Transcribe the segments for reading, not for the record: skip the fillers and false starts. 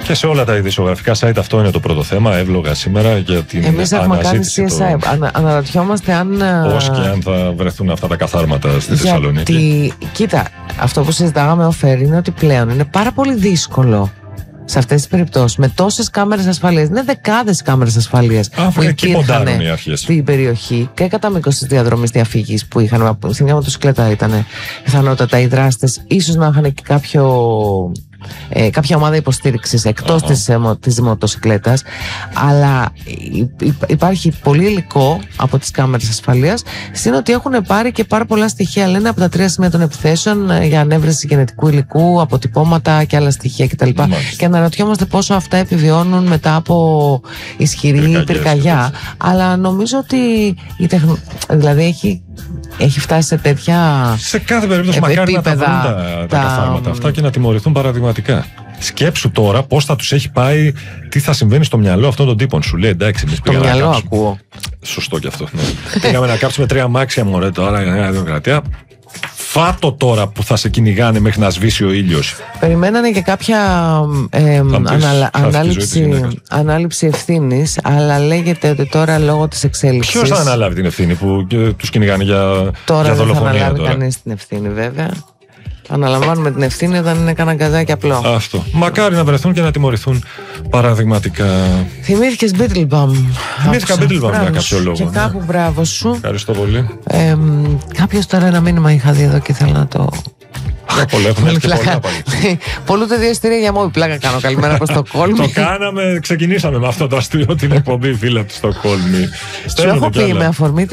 Και σε όλα τα ειδησιογραφικά site αυτό είναι το πρώτο θέμα. Εύλογα σήμερα για την αναζήτηση. Εμείς έχουμε κάνει CSI. Αναρωτιόμαστε αν. Πώς και αν θα βρεθούν αυτά τα καθάρματα στη Θεσσαλονίκη. Κοίτα, αυτό που συζητάγαμε οφέρει είναι ότι πλέον είναι πάρα πολύ δύσκολο σε αυτές τις περιπτώσεις με τόσες κάμερες ασφαλείας. Είναι δεκάδες κάμερες ασφαλείας που υπήρχαν στην περιοχή και κατά μήκος της διαδρομής διαφυγής που είχαν. Στην μια μοτοσυκλέτα ήταν πιθανότατα οι δράστες, ίσως να είχαν και κάποια ομάδα υποστήριξης εκτός της μοτοσυκλέτας, αλλά υπάρχει πολύ υλικό από τις κάμερες ασφαλείας, στην ότι έχουν πάρει και πάρα πολλά στοιχεία, λένε, από τα 3 σημεία των επιθέσεων για ανέβρεση γενετικού υλικού, αποτυπώματα και άλλα στοιχεία κτλ. Και αναρωτιόμαστε πόσο αυτά επιβιώνουν μετά από ισχυρή πυρκαγιά. Αλλά νομίζω ότι δηλαδή έχει φτάσει σε τέτοια. Σε κάθε περίπτωση, μακάρι να τα βρουν τα καθάρματα αυτά και να τιμωρηθούν παραδειγματικά. Σκέψου τώρα πώς θα τους έχει πάει, τι θα συμβαίνει στο μυαλό αυτών των τύπων. Σου λέει εντάξει, εμείς πήγαμε. Το μυαλό ακούω. Σωστό κι αυτό. Ναι. Πήγαμε να κάψουμε 3 αμάξια, μωρέ, τώρα για μια δημοκρατία. Φάτο τώρα που θα σε κυνηγάνε μέχρι να σβήσει ο ήλιος. Περιμένανε και κάποια ανάληψη ευθύνης, αλλά λέγεται ότι τώρα λόγω της εξέλιξης. Ποιος θα αναλάβει την ευθύνη που τους κυνηγάνε για δολοφονία? Τώρα δεν θα αναλάβει κανείς την ευθύνη, βέβαια. Αναλαμβάνουμε την ευθύνη όταν είναι κανένα γκαζάκι απλό. Αυτό. Μακάρι να βρεθούν και να τιμωρηθούν παραδειγματικά. Θυμήθηκες Beetlebaum. Θυμήθηκα Beetlebaum για κάποιο λόγο. Και κάπου μπράβο σου. Ευχαριστώ πολύ. Κάποιος τώρα ένα μήνυμα είχα δει εδώ και θέλω να το. Έχουμε έρθει πολλά πάλι. Πολλούνται 2 εισιτήρια για μόβι. Πλάκα κάνω. Καλημέρα από Στοκχόλμη. Το κάναμε, ξεκινήσαμε με αυτό το αστείο την εκπομπή, φίλε του Στοκχόλμη. Σου έχω πει με αφορμή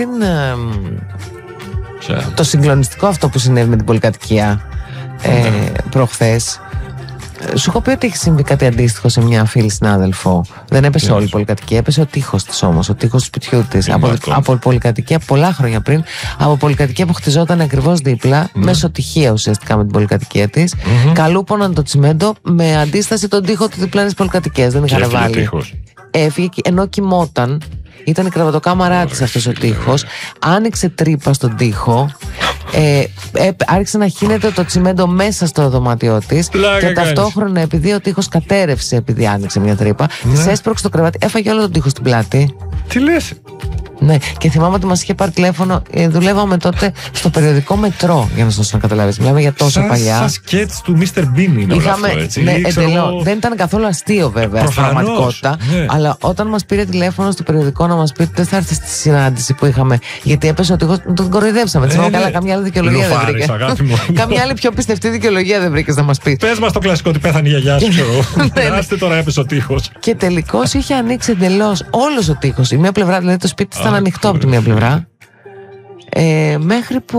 το συγκλονιστικό αυτό που συνέβη με την πολυκατοικία προχθές. Σου έχω πει ότι έχει συμβεί κάτι αντίστοιχο σε μια φίλη συνάδελφο. Δεν έπεσε όλη η πολυκατοικία, έπεσε ο τοίχος της όμως, ο τοίχος του σπιτιού της. Από πολυκατοικία πολλά χρόνια πριν, από πολυκατοικία που χτιζόταν ακριβώς δίπλα, μέσω τυχαία ουσιαστικά με την πολυκατοικία της. Καλούπωναν το τσιμέντο με αντίσταση τον τοίχο του διπλάνης πολυκατοικίας. Δεν είχαν βάλει. Έφυγε ενώ κοιμόταν. Ήταν η κρεβατοκάμαρά της αυτός ο τοίχος. Άνοιξε τρύπα στον τοίχο. Άρχισε να χύνεται το τσιμέντο μέσα στο δωμάτιό της. Και ταυτόχρονα, επειδή ο τοίχος κατέρευσε, επειδή άνοιξε μια τρύπα, της έσπρωξε το κρεβάτι, έφαγε όλο τον τοίχο στην πλάτη. Τι λες? Ναι, και θυμάμαι ότι μας είχε πάρει τηλέφωνο. Δουλεύαμε τότε στο περιοδικό Μετρό, για να σας δώσω να καταλάβεις. Μιλάμε για τόσο παλιά. Σαν σκέτς του Mr. Bean είναι όλο αυτό, έτσι. Ναι, δεν ήταν καθόλου αστείο βέβαια στην πραγματικότητα. Ναι. Αλλά όταν μας πήρε τηλέφωνο στο περιοδικό να μας πει ότι δεν θα έρθει στη συνάντηση που είχαμε, γιατί έπεσε ο τοίχος, τον κοροϊδεύσαμε. Έτσι, καλά, καμιά άλλη δικαιολογία δεν βρήκε. Καμιά άλλη πιο πιστευτή δικαιολογία δεν βρήκε να μας πει. Πες μας το κλασικό ότι πέθανε η γιαγιά σου. Άστε τώρα έπεσε ο τοίχος. Και τελικώς είχε ανοίξει εντελώς όλος ο τοίχος. Η μία πλευρά, δηλαδή το σπίτι ήταν ανοιχτό από τη μία πλευρά, μέχρι που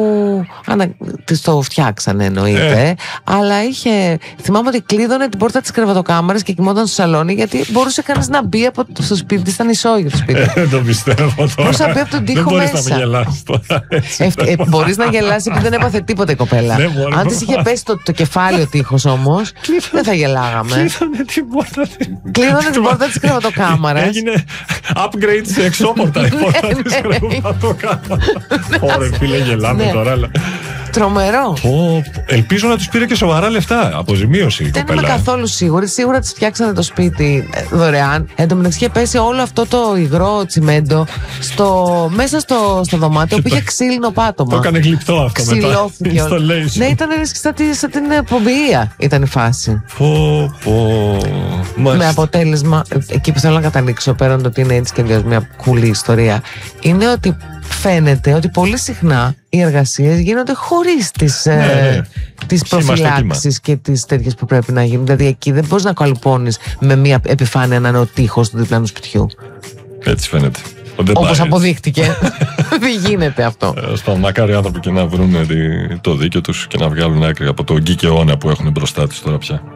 το φτιάξανε εννοείται, αλλά θυμάμαι ότι κλείδωνε την πόρτα της κρεβατοκάμαρας και κοιμόταν στο σαλόνι, γιατί μπορούσε κανείς να μπει από το σπίτι, ήταν ισόγειο το σπίτι. Δεν το πιστεύω τώρα. Μπορούσε να μπει από τον τοίχο μέσα. Δεν μπορείς να με γελάσεις τώρα. Μπορείς να γελάσεις επειδή δεν έπαθε τίποτα η κοπέλα. Αν της είχε πέσει το κεφάλι ο τοίχος όμως, δεν θα γελάγαμε. Κλείδωνε την πόρτα της κρεβατοκάμαρας. Έγινε upgrade σε εξώπορτα η πόρτα της κρεβατοκάμαρας. Ωραία, φίλε, γελάμε τώρα, αλλά. Τρομερό. Ελπίζω να τους πήρε και σοβαρά λεφτά. Αποζημίωση η κοπέλα. Δεν είμαι καθόλου σίγουρη. Σίγουρα της φτιάξανε το σπίτι δωρεάν. Εν τω μεταξύ είχε πέσει όλο αυτό το υγρό τσιμέντο μέσα στο δωμάτιο που είχε ξύλινο πάτωμα. Το έκανε γλυπτό αυτό. Ξυλώθηκε. Ναι, ήταν σαν την πομπιεία ήταν η φάση. Με αποτέλεσμα, εκεί που θέλω να καταλήξω, πέραν το ότι είναι έτσι και μια κουλή ιστορία, είναι ότι φαίνεται ότι πολύ συχνά οι εργασίες γίνονται χωρίς τις προφυλάξεις και τις τέτοιες που πρέπει να γίνουν. Δηλαδή εκεί δεν μπορείς να καλουπώνεις με μια επιφάνεια να είναι ο τοίχος του διπλανού σπιτιού. Έτσι φαίνεται. Όπως αποδείχτηκε. Δεν γίνεται αυτό. Μακάρι οι άνθρωποι και να βρουν το δίκιο τους και να βγάλουν άκρη από το γκί και αιώνα που έχουν μπροστά τους τώρα πια.